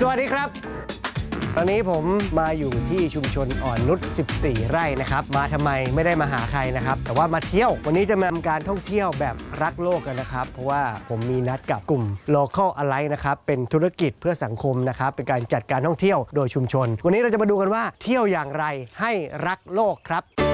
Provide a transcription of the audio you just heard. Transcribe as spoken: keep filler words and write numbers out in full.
สวัสดีครับตอนนี้ผมมาอยู่ที่ชุมชนอ่อนนุชสิบสี่ไร่นะครับมาทำไมไม่ได้มาหาใครนะครับแต่ว่ามาเที่ยววันนี้จะมาทำการท่องเที่ยวแบบรักโลกกันนะครับเพราะว่าผมมีนัดกับกลุ่ม Local Alliance นะครับเป็นธุรกิจเพื่อสังคมนะครับเป็นการจัดการท่องเที่ยวโดยชุมชนวันนี้เราจะมาดูกันว่าเที่ยวอย่างไรให้รักโลกครับ